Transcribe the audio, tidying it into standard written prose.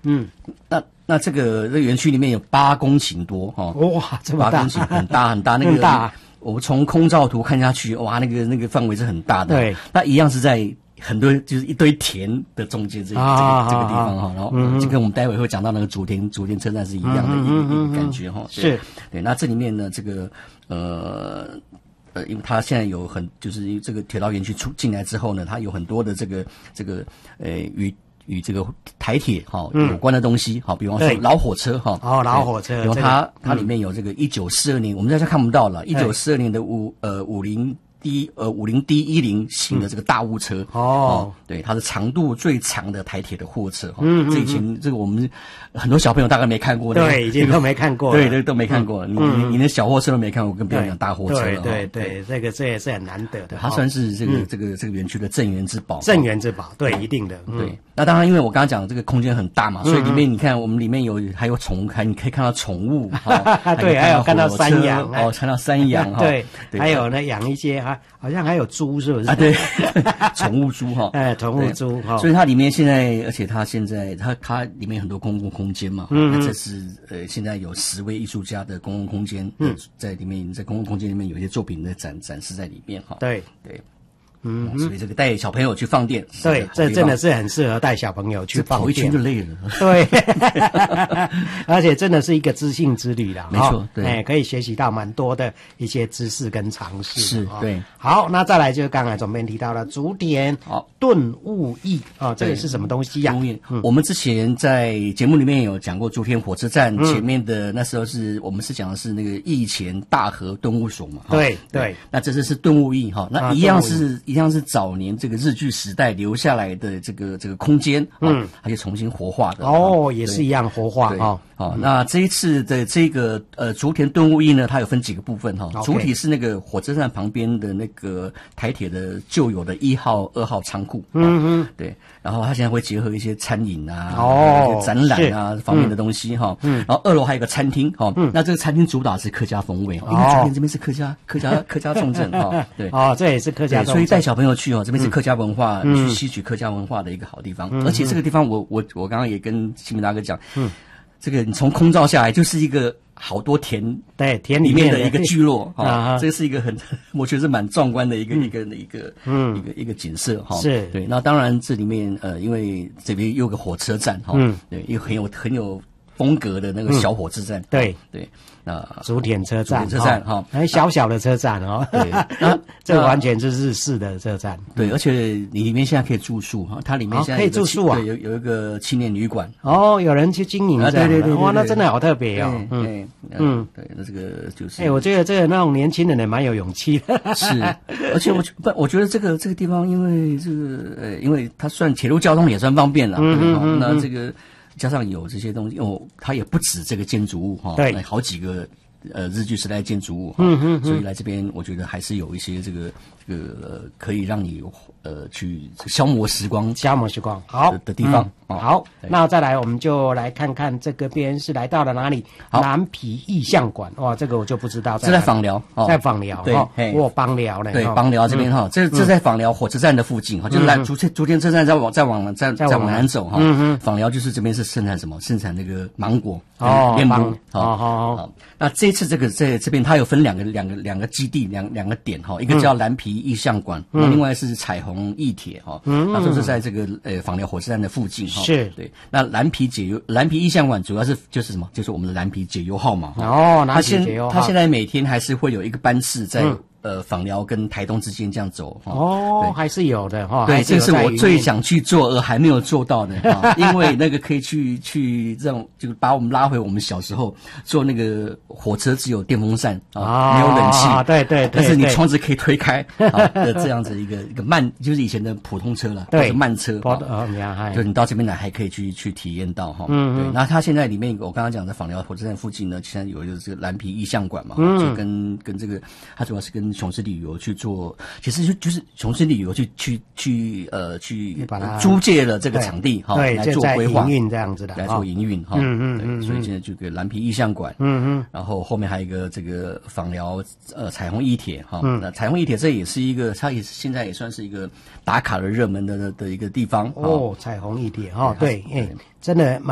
那这个园区里面有8公顷多哈， 哇，这么大，8 公顷很大很大，那个很大。 我们从空照图看下去，哇，那个范围是很大的。 对， 那一样是在很多就是一堆田的中间这个地方哈，然后就跟我们待会会讲到那个竹田车站是一样的一个感觉哈。 是， 对，那这里面呢，这个因为它现在有就是这个铁道园区进来之后呢，它有很多的这个与这个台铁有关的东西，比方说老火车老火车， 比如它里面有这个1942年，我们在这看不到了，1942年的50D10型的这个大雾车对，它是长度最长的台铁的货车这以前这个我们很多小朋友大概没看过， 对，已经都没看过， 对，都没看过，你连小货车都没看过，更不要讲大货车了。 对，这也是很难得的， 它算是这个园区的镇园之宝， 对，一定的， 对。那当然，因为我刚刚讲这个空间很大嘛，所以里面你看，我们里面还有你可以看到宠物， 对，还有看到山羊， 看到山羊， 对，还有呢养一些好像还有猪，是不是？ 对，宠物猪宠物猪所以它里面现在，而且它现在它里面很多公共空间嘛，那这是现在有10位艺术家的公共空间，在里面，在公共空间里面有一些作品的展示在里面对。 所以这个带小朋友去放电， 对，这真的是很适合带小朋友去放电， 跑一圈就累了。 对，而且真的是一个知性之旅啦， 没错，对， 可以学习到蛮多的一些知识跟常识。 是，对。 好，那再来就是刚才总编提到了竹田顿悟驿这个是什么东西呀？ 我们之前在节目里面有讲过竹田火车站前面的，那时候我们是讲的是那个驿前大和顿悟所嘛。 对， 那这是顿悟驿那一样是早年这个日据时代留下来的这个空间，它就重新活化的。 也是一样活化那这一次的这个竹田顿悟驿呢，它有分几个部分主体是那个火车站旁边的那个台铁的旧有的1号、2号仓库，对，然后它现在会结合一些餐饮展览方面的东西然后2楼还有个餐厅那这个餐厅主打是客家风味，因为竹田这边是客家重镇对， 这也是客家重镇， 所以带小朋友去这边是客家文化，去吸取客家文化的一个好地方，而且这个地方我刚刚也跟新民大哥讲，这个你从空照下来就是一个好多田里面的一个聚落这是一个我觉得是蛮壮观的一个景色是， 对。那当然这里面因为这边有个火车站对，又很有风格的那个小火车站， 对。 那竹田车站小的车站对， 这完全是日式的车站， 对，而且你里面现在可以住宿它里面现在可以住宿对，有一个青年旅馆有人去经营对， 哇，那真的好特别对，那这个就是我觉得这个那种年轻人也蛮有勇气的， 是，而且我觉得这个地方因为它算铁路交通也算方便了，那这个。加上有这些东西，它也不止这个建筑物对， 好几个日据时代建筑物所以来这边我觉得还是有一些这个可以让你去消磨时光好的地方好，那再来我们就来看看这个边是来到了哪里？南皮意象馆，哇，这个我就不知道， 是在枋寮在枋寮对， 枋寮呢， 对，枋寮这边这在枋寮火车站的附近就是竹田车站再往南走枋寮就是这边是盛产什么？盛产那个芒果面包那这次在这边它有分两个基地两个点一个叫蓝皮意象馆，另外是彩虹驿铁那都是在这个枋寮火车站的附近是， 对。那蓝皮意象馆主要是就是什么？就是我们的蓝皮解忧号嘛它现在每天还是会有一个班次在枋寮跟台东之间这样走还是有的对，这是我最想去做而还没有做到的因为那个可以去让就把我们拉回我们小时候坐那个火车只有电风扇没有冷气对， 但是你窗子可以推开的这样子一个慢，就是以前的普通车了，对，慢车就你到这边来还可以去体验到对。那它现在里面我刚刚讲的枋寮火车站附近呢，现在有一个这个蓝皮意象馆嘛就跟这个它主要是跟雄狮旅游去做，其实就是雄狮旅游去租借了这个场地来做规划营运这样子的， 来做营运对，所以现在这个蓝皮意象馆然后后面还有一个这个枋寮彩虹驿铁那彩虹驿铁这也是一个，它也是现在也算是一个打卡的热门的一个地方彩虹驿铁对，真的